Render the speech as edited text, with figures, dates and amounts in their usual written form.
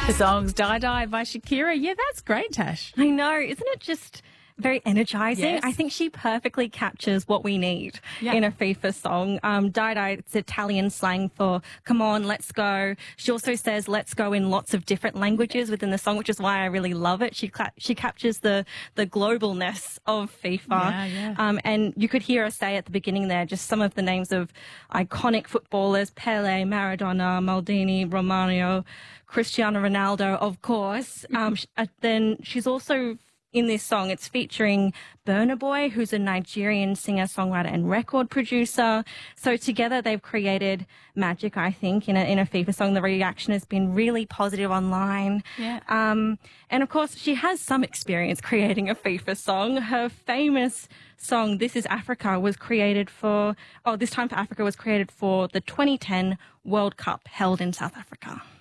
The song's Die Die by Shakira. Yeah, that's great, Tash. I know. Isn't it just very energizing? Yes. I think she perfectly captures what we need in a FIFA song. Die Die, it's Italian slang for come on, let's go. She also says let's go in lots of different languages within the song, which is why I really love it. She captures the globalness of FIFA. Yeah. And you could hear her say at the beginning there just some of the names of iconic footballers: Pele, Maradona, Maldini, Romario, Cristiano Ronaldo, of course. Then she's also in this song, it's featuring Burna Boy, who's a Nigerian singer, songwriter, and record producer. So together they've created magic, I think, in a FIFA song. The reaction has been really positive online. Yeah. And of course, she has some experience creating a FIFA song. Her famous song, This Is Africa, was created for, This Time for Africa was created for the 2010 World Cup held in South Africa.